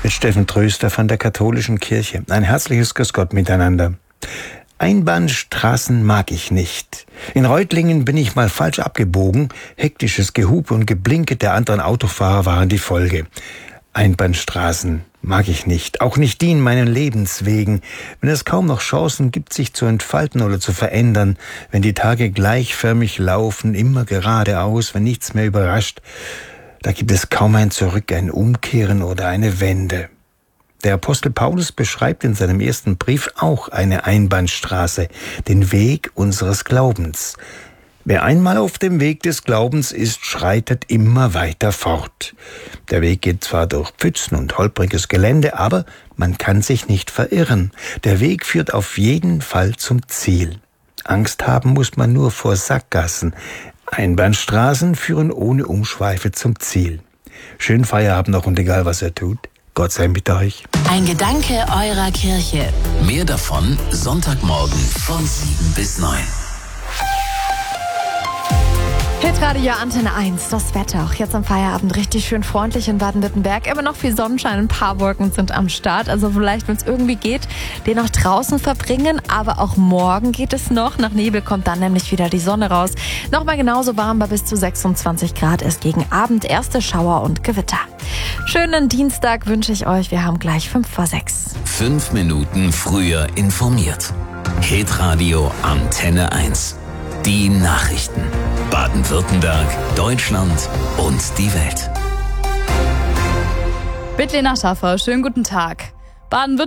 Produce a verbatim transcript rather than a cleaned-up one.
mit Steffen Tröster von der Katholischen Kirche. Ein herzliches Grüß Gott miteinander. Einbahnstraßen mag ich nicht. In Reutlingen bin ich mal falsch abgebogen. Hektisches Gehupe und Geblinke der anderen Autofahrer waren die Folge. Einbahnstraßen mag ich nicht, auch nicht die in meinen Lebenswegen, wenn es kaum noch Chancen gibt, sich zu entfalten oder zu verändern, wenn die Tage gleichförmig laufen, immer geradeaus, wenn nichts mehr überrascht, da gibt es kaum ein Zurück, ein Umkehren oder eine Wende. Der Apostel Paulus beschreibt in seinem ersten Brief auch eine Einbahnstraße, den Weg unseres Glaubens. Wer einmal auf dem Weg des Glaubens ist, schreitet immer weiter fort. Der Weg geht zwar durch Pfützen und holpriges Gelände, aber man kann sich nicht verirren. Der Weg führt auf jeden Fall zum Ziel. Angst haben muss man nur vor Sackgassen. Einbahnstraßen führen ohne Umschweife zum Ziel. Schönen Feierabend noch und egal was er tut, Gott sei mit euch. Ein Gedanke eurer Kirche. Mehr davon Sonntagmorgen von sieben bis neun. Hitradio Antenne eins, das Wetter. Auch jetzt am Feierabend richtig schön freundlich in Baden-Württemberg. Immer noch viel Sonnenschein, ein paar Wolken sind am Start. Also vielleicht, wenn es irgendwie geht, den noch draußen verbringen. Aber auch morgen geht es noch. Nach Nebel kommt dann nämlich wieder die Sonne raus. Nochmal genauso warm bei bis zu sechsundzwanzig Grad ist gegen Abend erste Schauer und Gewitter. Schönen Dienstag wünsche ich euch. Wir haben gleich fünf vor sechs. Fünf Minuten früher informiert. Hitradio Antenne eins. Die Nachrichten. Baden-Württemberg, Deutschland und die Welt. Bitlena Schaffer, schönen guten Tag. Baden-Württemberg